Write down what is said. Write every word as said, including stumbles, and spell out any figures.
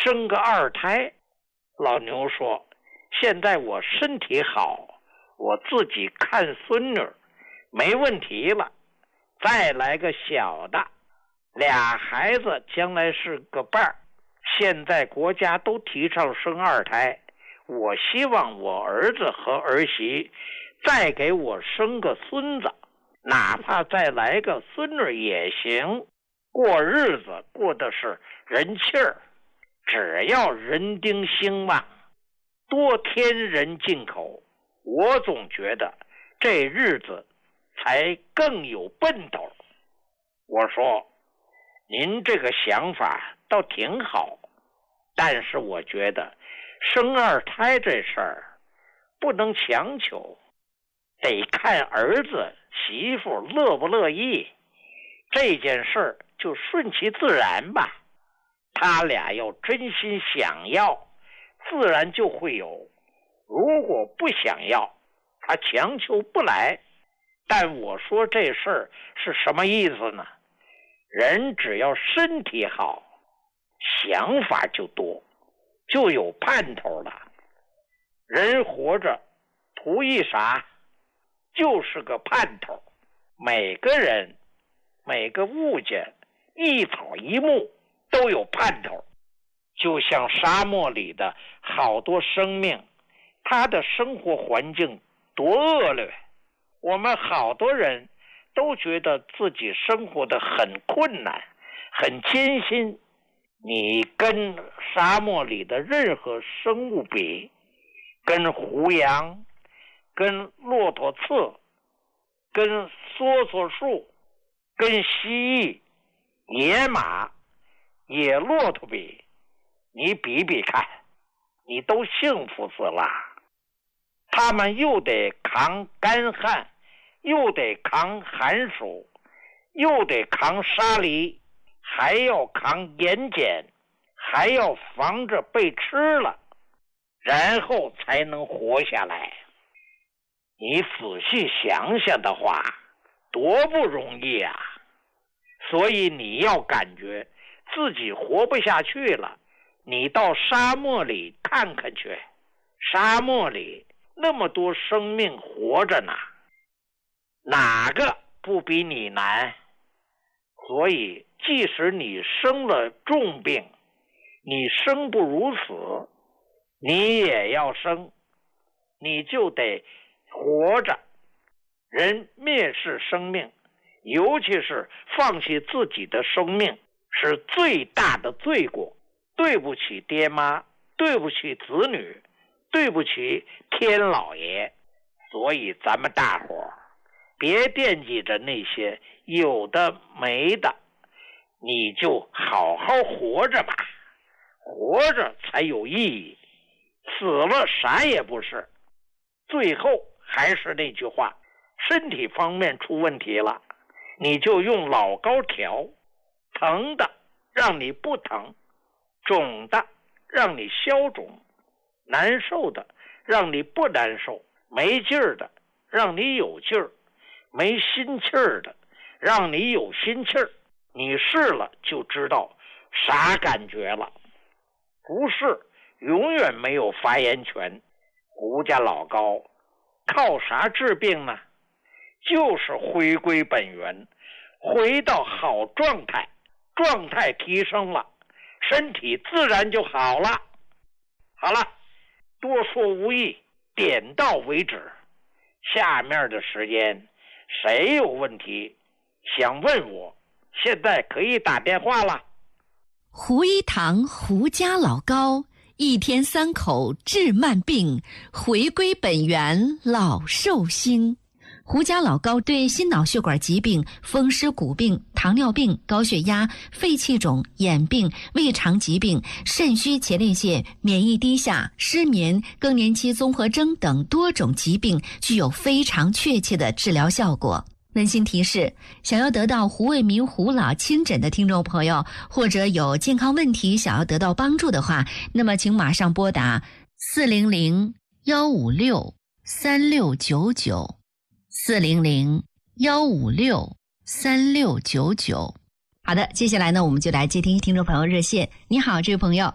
生个二胎。老牛说，现在我身体好，我自己看孙女没问题了，再来个小的，俩孩子将来是个伴儿。现在国家都提倡生二胎，我希望我儿子和儿媳再给我生个孙子，哪怕再来个孙女也行，过日子过的是人气儿，只要人丁兴旺，多添人进口，我总觉得这日子才更有奔头。我说，您这个想法倒挺好，但是我觉得生二胎这事儿不能强求，得看儿子媳妇乐不乐意，这件事儿就顺其自然吧。他俩要真心想要，自然就会有，如果不想要，他强求不来。但我说这事儿是什么意思呢？人只要身体好，想法就多，就有盼头了。人活着图一啥？就是个盼头。每个人每个物件一草一木都有盼头。就像沙漠里的好多生命，它的生活环境多恶劣，我们好多人都觉得自己生活的很困难很艰辛。你跟沙漠里的任何生物比，跟胡杨，跟骆驼刺，跟梭梭树，跟蜥蜴，野马，野骆驼比，你比比看，你都幸福死了。他们又得扛干旱，又得扛寒暑，又得扛沙砾，还要扛盐碱，还要防着被吃了，然后才能活下来。你仔细想想的话，多不容易啊！所以你要感觉自己活不下去了，你到沙漠里看看去，沙漠里那么多生命活着呢，哪个不比你难？所以即使你生了重病，你生不如死，你也要生，你就得活着。人蔑视生命，尤其是放弃自己的生命，是最大的罪过。对不起爹妈，对不起子女，对不起天老爷。所以咱们大伙儿别惦记着那些有的没的，你就好好活着吧，活着才有意义，死了啥也不是。最后还是那句话，身体方面出问题了，你就用老高调，疼的让你不疼，肿的让你消肿，难受的让你不难受，没劲儿的让你有劲儿，没心气儿的让你有心气儿。你试了就知道啥感觉了。不是永远没有发言权。胡家老高靠啥治病呢？就是回归本源，回到好状态，状态提升了，身体自然就好了。好了，多说无益，点到为止。下面的时间谁有问题想问我，现在可以打电话了。 胡一堂胡家老高，一天三口治慢病，回归本源老寿星。胡家老高对心脑血管疾病、风湿骨病、糖尿病、高血压、肺气肿、眼病、胃肠疾病、肾虚前列腺、免疫低下、失眠、更年期综合征等多种疾病具有非常确切的治疗效果。温馨提示，想要得到胡卫民胡老亲诊的听众朋友，或者有健康问题想要得到帮助的话，那么请马上拨打四零零幺五六三六九九四零零幺五六三六九九。好的，接下来呢，我们就来接听听众朋友热线。你好，这位朋友。